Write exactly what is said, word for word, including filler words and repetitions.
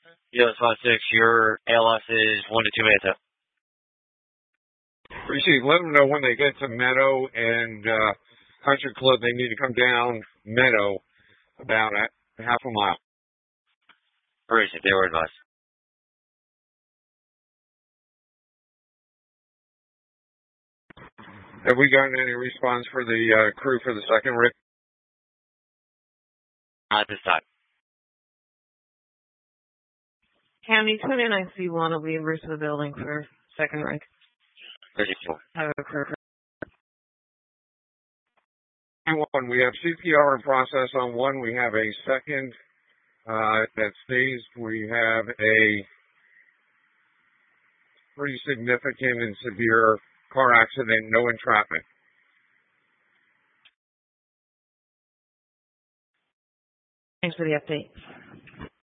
Yo, spot six, your A L S is one to two minutes out. Receive, let them know when they get to Meadow and uh, Country Club, they need to come down Meadow about a half a mile. Receive, they were advised. Have we gotten any response for the uh, crew for the second rig? Not at this time. Cammy, twenty-nine C one will be in to the building for second rig. thirty-four. Have a crew. One, we have C P R in process on one. We have a second uh, that stays. We have a pretty significant and severe car accident, no entrapment. Thanks for the update.